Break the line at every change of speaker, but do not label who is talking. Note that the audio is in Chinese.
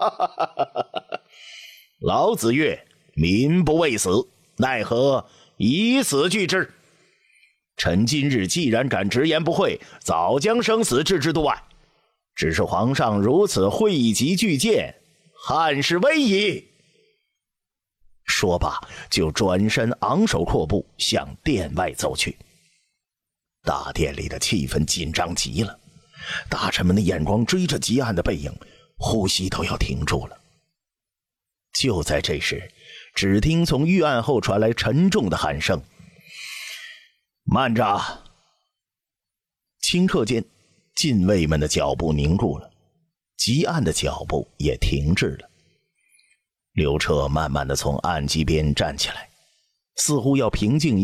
老子曰：民不畏死，奈何以死惧之？臣今日既然敢直言不讳，早将生死置之度外。只是皇上如此讳疾惧谏，汉室危矣。说罢，就转身昂首阔步向殿外走去。大殿里的气氛紧张极了，大臣们的眼光追着吉安的背影，呼吸都要停住了。就在这时，只听从御案后传来沉重的喊声：“慢着！”顷刻间，禁卫们的脚步凝住了，吉安的脚步也停滞了。刘彻慢慢地从案几边站起来，似乎要平静